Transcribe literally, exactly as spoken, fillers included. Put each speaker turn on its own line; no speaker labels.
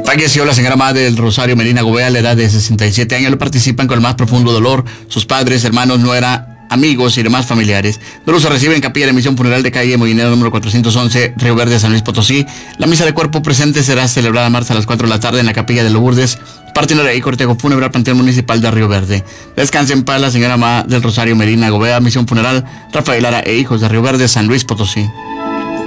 Falleció la señora madre del Rosario Medina Gobea a la edad de sesenta y siete años. Lo participan con el más profundo dolor sus padres, hermanos, nuera, amigos y demás familiares. Luego se recibe en capilla de misión funeral de calle Molinero número cuatrocientos once, Río Verde, San Luis Potosí. La misa de cuerpo presente será celebrada martes a las cuatro de la tarde en la capilla de Lourdes, partiendo de ahí cortejo fúnebre Panteón Municipal de Río Verde. Descanse en paz la señora madre del Rosario Medina Gobea, misión funeral Rafael Lara e hijos de Río Verde, San Luis Potosí.